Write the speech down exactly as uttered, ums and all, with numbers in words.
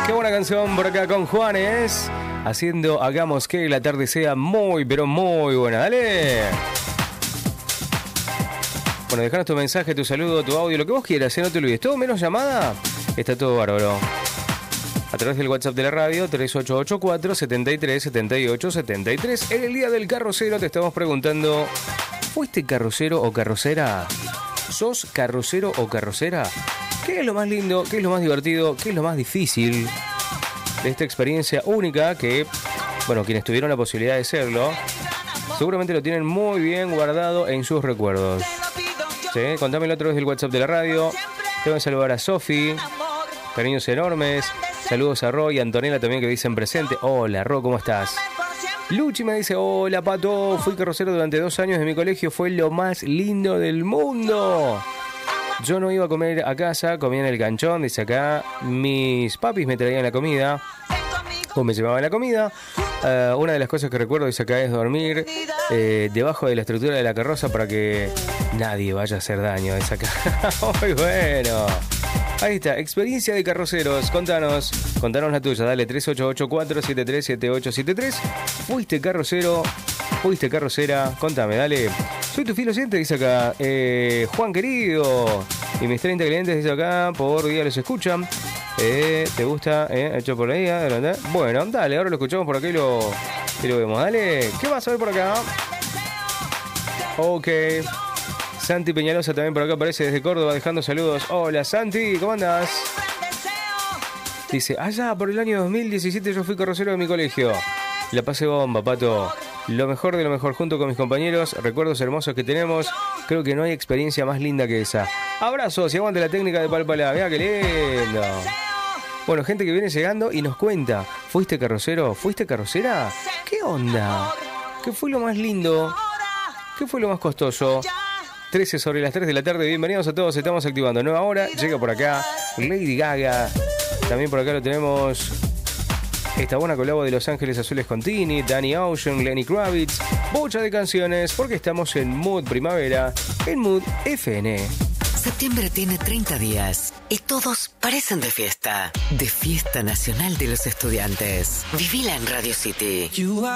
Qué buena canción por acá con Juanes, haciendo Hagamos que la tarde sea muy, pero muy buena. Dale. Bueno, dejanos tu mensaje, tu saludo, tu audio, lo que vos quieras, ¿eh? No te olvides. Todo menos llamada, está todo bárbaro. A través del WhatsApp de la radio, tres ocho ocho cuatro, siete tres, siete ocho, siete tres. En el día del carrocero te estamos preguntando, ¿fuiste carrocero o carrocera? ¿Sos carrocero o carrocera? ¿Qué es lo más lindo? ¿Qué es lo más divertido? ¿Qué es lo más difícil de esta experiencia única que, bueno, quienes tuvieron la posibilidad de serlo, seguramente lo tienen muy bien guardado en sus recuerdos? ¿Sí? Contámelo a través del WhatsApp de la radio. Tengo que saludar a Sofi, cariños enormes. Saludos a Roy y Antonella también que dicen presente. Hola, Ro, ¿cómo estás? Luchi me dice, hola, Pato. Fui carrocero durante dos años de mi colegio. Fue lo más lindo del mundo. Yo no iba a comer a casa, comía en el canchón. Dice acá, mis papis me traían la comida. O me llevaban la comida. Uh, una de las cosas que recuerdo, dice acá, es dormir eh, debajo de la estructura de la carroza para que nadie vaya a hacer daño. Dice acá. Muy bueno. Ahí está, experiencia de carroceros. Contanos, contanos la tuya. Dale, tres ocho ocho cuatro, siete tres siete ocho siete tres. ¿Fuiste carrocero? ¿Fuiste carrocera? Contame, dale. Soy tu fiel oyente, dice acá. Eh, Juan querido. Y mis treinta clientes, dice acá, por día los escuchan. Eh, ¿Te gusta? Eh, hecho por ahí. ¿eh? Bueno, dale, ahora lo escuchamos por acá y lo, y lo vemos. Dale, ¿qué vas a ver por acá? Ok. Santi Peñalosa también por acá aparece desde Córdoba dejando saludos. Hola Santi, ¿cómo andás? Dice, allá por el año dos mil diecisiete yo fui carrocero de mi colegio. La pasé bomba, Pato. Lo mejor de lo mejor junto con mis compañeros. Recuerdos hermosos que tenemos. Creo que no hay experiencia más linda que esa. Abrazos y aguante la técnica de Palpalá. Mirá qué lindo. Bueno, gente que viene llegando y nos cuenta. ¿Fuiste carrocero? ¿Fuiste carrocera? ¿Qué onda? ¿Qué fue lo más lindo? ¿Qué fue lo más costoso? trece sobre las tres de la tarde, bienvenidos a todos, estamos activando nueva hora, llega por acá Lady Gaga, también por acá lo tenemos, esta buena colabo de Los Ángeles Azules con Tini, Danny Ocean, Lenny Kravitz, bocha de canciones, porque estamos en Mood Primavera, en Mood F N. Septiembre tiene treinta días y todos parecen de fiesta, de fiesta nacional de los estudiantes. Vivila en Radio City.